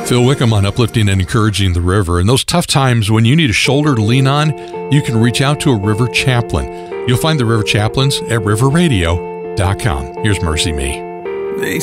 Phil Wickham on uplifting and encouraging the river. In those tough times when you need a shoulder to lean on, you can reach out to a river chaplain. You'll find the river chaplains at riverradio.com. Here's Mercy Me.